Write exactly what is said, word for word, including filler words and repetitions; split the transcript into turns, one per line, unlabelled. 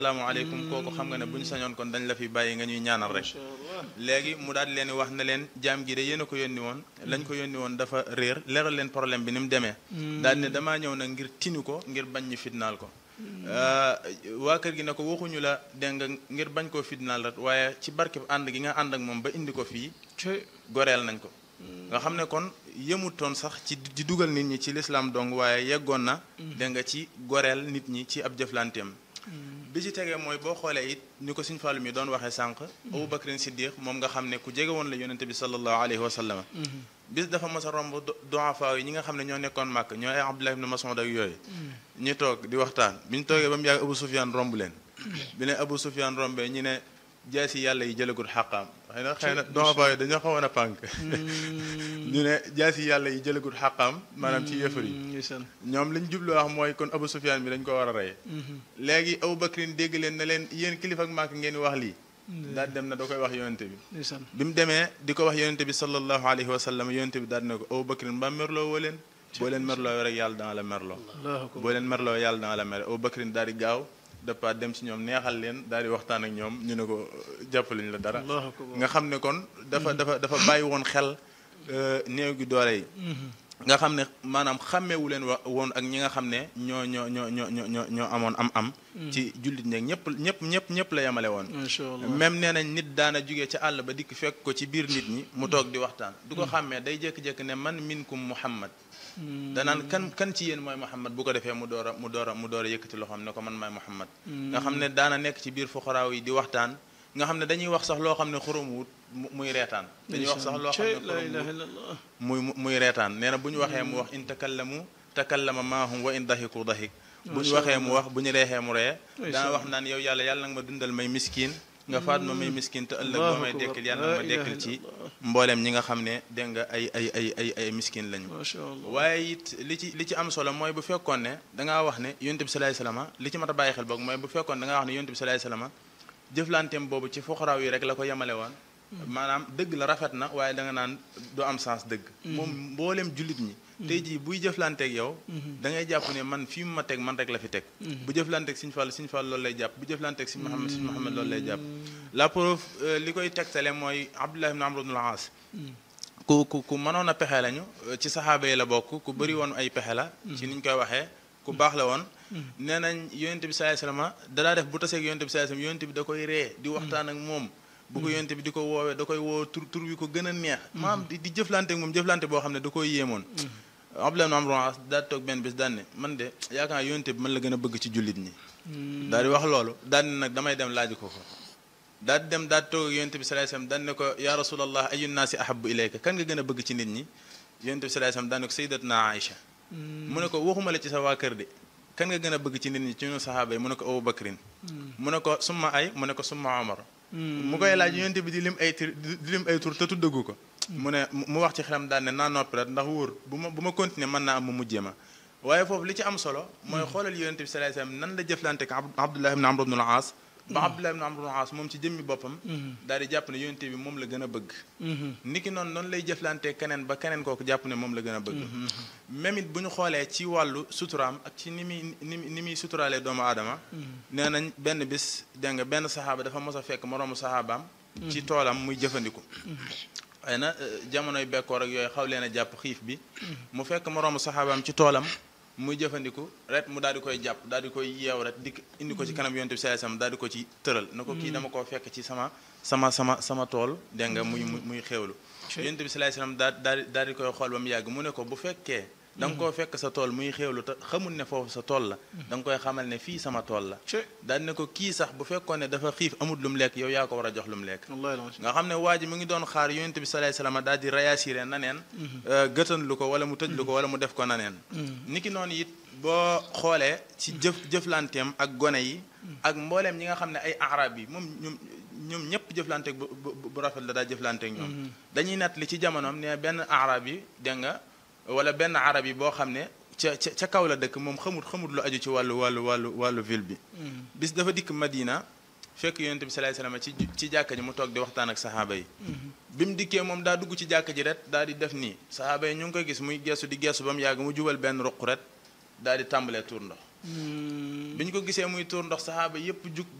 asalaamaaleykum kooku xam nga ne bu ñu sañoon kon dañ la fi bàyyi nga ñuy ñaanal rek léegi mu daal di leen wax ne leen jaam gi de yéen a ko yónni woon lañ ko yónni woon dafa réer leeral leen problème bi ni mu demee daal ne damaa ñëw nag ngir tinu ko ngir bañ ñu fitnaal ko waa kër gi ne ko waxuñu la dégg nga ngir bañ koo fitnaal rek waaye ci barkeb ànd gi nga ànd ak moom ba indi ko fii goreel nañ ko nga xam ne kon yëmutoon sax ci di dugal nit ñi ci lislaam dong waaye yeggoon na dégg nga ci goreel nit ñi ci ab jëflanteem bi ci tegee mooy boo xoolee it ni ko Sëñ Fallu mi doon waxee sànq Abu Bakrin Siddiq moom nga xam ne ku jege woon la yonente bi sallallahu alayhi wa sallam bis dafa mos a romb du'afa yi ñi nga xam ne ñoo nekkoon màkk ñoo ay Abdullah ibn Mas'ud ak yooyu ñu toog di waxtaan bi ñu toogee ba mu yàgg Abu Sufyaan romb leen bi ne Abu Sufyaan rombee ñu ne jaasi yàlla yi jëlagul xàqaam xëy na xëy na du'afa yi dañoo xawoon a pànk ñu ne jaasi yàlla yi jëlagul xàqaam maanaam ci yëfar yi ñoom liñ jublu wax mooy kon Abu Sufyaan bi dañ ko war a rey léegi Abu Bakrin dégg leen ne leen yéen kilifa ak màkk ngeen wax lii daal dem na da koy wax yonente bi bi mu demee di ko wax yonente bi sallallahu alayhi wa sallam yonente bi daal ne ko Abu Bakrin mbaa merloo woo leen boo leen merloo rek yàlla dana la merloo boo leen merloo yàlla dana la mer Abu Bakrin daal di gaaw départ dem ci ñoom neexal leen daal di waxtaan ak ñoom ñu ne ko jàppaliñ la dara nga xam ne kon dafa dafa dafa bàyyi woon xel néew gi doole yi nga xam ne maanaam xàmmeewu leen wa woon ak ñi nga xam ne ñoo ñoo ñoo ñoo ñoo ñoo amoon am-am. ci jullit ñeeg ñëpp ñëpp ñëpp ñëpp la yemale woon. même nee nañ nit daana jugee ca àll ba dikk fekk ko ci biir nit ñi mu toog di waxtaan. du ko xàmmee day jékki-jékki ne man minkum Muhammad. danaan kan kan ci yéen mooy Muhammad bu ko defee mu door a mu door a mu door a yëkkati loxoom ne ko man maay Muhammad. nga xam ne daana nekk ci biir fuqaraaw yi di waxtaan. nga xam ne dañuy wax sax loo xam ne xurumuwut muy reetaan dañuy wax sax loo xam ne xurumuwut muy muy reetaan nee na bu ñu waxee mu wax in takallamu takallama maahum wa in dahiku dahik bu ñu waxee mu wax bu ñu reexee mu ree dana wax naan yow yàlla yàlla nga ma dundal may miskin nga faat ma may miskin te ëllëg boo may dekkil yàlla nga ma dekkil ci mbooleem ñi nga xam ne dégg nga ay ay ay ay ay miskin lañu waaye it li ci li ci am solo mooy bu fekkoon ne dangaa wax ne yonent bi salaay salaama li ci mat a bàyyi xel boog mooy bu fekkoon da ngaa wax ne yonent bi salaay salaama jëflanteem boobu ci fuqaraaw yi rek la ko yemale woon maanaam dëgg la rafet na waaye da nga naan du am sens dëgg moom mbooleem jullit ñi tey jii buy jëflanteeg yow da ngay jàpp ne man fii mu ma teg man rek la fi teg bu jëflanteeg Sëñ Fall Sëñ Fall loolu lay jàpp bu jëflanteeg Sëñ Muhammad Sëñ Muhammad loolu lay jàpp la preuve li koy tegtale mooy Abdullah ibn Amr ibn al-As ku ku ku mënoon a pexe lañu ci saxaaba yi la bokk ku bëri woon ay pexe la ci niñ koy waxee ku baax la woon nee nañ yonent bi sallallahu alayhi wasallam dadaa def bu taseeg yonent bi sallallahu alayhi wasallam yonent bi da koy ree di waxtaan ak moom bu ko yonent bi di ko woowee da koy woo tur tur bi ko gën a neex maanaam di jëflante ak moom jëflante boo xam ne da koy yéemoon Abdullah ibn Amr daal toog benn bis daan ne man de yaakaar naa yonent bi man la gën a bëgg ci jullit ñi daal di wax loolu daal ne nag damay dem laaj ko ko daal di dem daal toog ak yonent bi sallallahu alayhi wasallam daan ne ko ya rasulallah ayu naasi ahabbu ilayka kan nga gën a bëgg ci nit ñi yonent bi sallallahu alayhi wasallam daan ne ko sayyidatuna Aïcha mu ne ko waxuma la ci sa waa kër de kan nga gën a bëgg ci nit ñi ci ñun saxaaba yi mu ne ko Abu Bakrin mu ne ko summa ay mu ne ko summa Omar mu koy laaj yonent bi di lim ay tur di lim ay tur te tuddagu ko mu ne mu wax ci xelam daal ne naa noppi rek ndax wóor bu ma bu ma continuer mën naa am mu mujjee ma waaye foofu li ci am solo mooy xoolal yonent bi sallallahu alayhi wasallam nan la jëflante ak Abdullah ibn Amr ibn al-As ba Abdullah ibn Amr ibn al-As moom ci jëmmi boppam daal di jàpp ne yonent bi moom la gën a bëgg niki noonu noonu lay jëflante keneen ba keneen kooku jàpp ne moom la gën a bëgg même it bu ñu xoolee ci wàllu suturaam ak ci ni muy ni ni muy suturaalee doomu aadama nee nañ benn bis dégg nga benn saxaaba dafa mos a fekk moroomu saxaabaam ci toolam muy jëfandiku waaye na jamonoy bekkoor ak yooyu xaw leen a jàpp xiif bi mu fekk moroomu saxaabaam ci toolam muy jëfandiku rek mu daal di koy jàpp daal di koy yeew rek di indi ko ci kanam yonent bi sallallahu alayhi wasallam daal di ko ci tëral na ko kii dama koo fekk ci sama sama sama sama tool dégg nga muy muy xéewlu yonent bi sallallahu alayhi wasallam daal daal daal di koy xool ba mu yàgg mu ne ko bu fekkee da nga koo fekk sa tool muy xéewlu te xamul ne foofu sa tool la da nga koy xamal ne fii sama tool la daal ne ko kii sax bu fekkoon ne dafa xiif amul lu mu lekk yow yaa ko war a jox lu mu lekk nga xam ne waa ji mu ngi doon xaar yonent bi sallallahu alayhi wasallam daal di réassuré na neen gëtan lu ko wala mu tëj lu ko wala mu def ko na neen niki noonu it boo xoolee ci jëf jëflanteem ak gone yi ak mbooleem ñi nga xam ne ay arab yi moom ñoom ñoom ñëpp jëflanteeg bu bu rafet la daa jëflanteeg ñoom dañuy natt li ci jamonoom ne benn arab yi dégg nga wala benn arab yi boo xam ne ca ca ca kaw la dëkk moom xamut xamut lu aju ci wàllu wàllu wàllu wàllu ville bi bis dafa dikk Madina fekk yonent bi sallallahu alayhi wasallam ci ci jàkka ji mu toog di waxtaan ak saxaaba yi bi mu dikkee moom daa dugg ci jàkka ji ret daal di def nii saxaaba yi ñu ngi koy gis muy geesu di geesu ba mu yàgg mu jubal benn ruq ret daal di tàmbalee tuur ndox biñ ko gisee muy tuur ndox saxaaba yépp jug